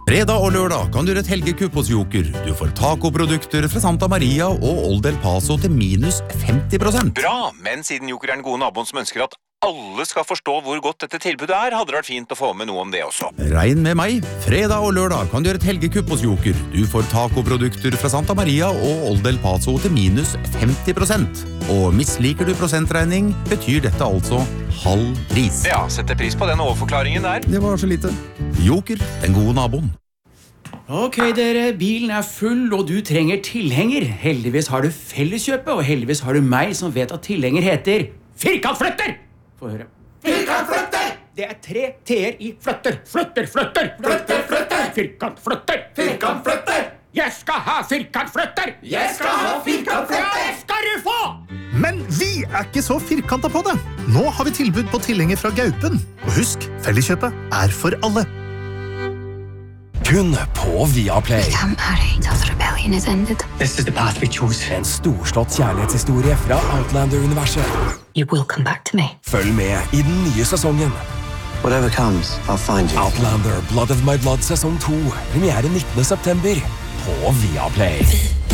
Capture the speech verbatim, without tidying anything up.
Fredag og lørdag kan du gjøre et helgekupp hos Joker. Du får tacoprodukter fra Santa Maria og Old El Paso til minus femti prosent. Bra, men siden Joker er den gode naboen som ønsker at alle skal forstå hvor godt dette tilbudet er, hadde det vært fint å få med noe om det også. Regn med meg. Fredag og lørdag kan du gjøre et helgekupp hos Joker. Du får tacoprodukter fra Santa Maria og Old El Paso til minus femti prosent. Og misliker du prosentregning, betyr dette altså halv pris. Ja, setter pris på den overforklaringen der. Det var så lite. Joker, den gode naboen. Ok, dere, bilen er full, og du trenger tilhenger. Heldigvis har du Felleskjøpet, og heldigvis har du meg som vet at tilhenger heter firkantflytter! Få høre. Firkantflytter! Det er tre t-er i flytter. Flytter, flytter! Flytter, flytter! Firkantflytter! Firkantflytter! Jeg skal ha firkantflytter! Jeg skal ha firkantflytter! Ja, det skal du få! Men vi er ikke så firkantet på det. Nå har vi tilbud på tilhenger fra Gaupen. Og husk, Felleskjøpet er for alle. Kun på Viaplay. We can't marry until the rebellion is ended. This is the path we choose. En storslått kjærlighetshistorie fra Outlander-universet. You will come back to me. Følg med i den nye sesongen. Whatever comes, I'll find you. Outlander Blood of My Blood sesong to. Premiere nittende september på Viaplay.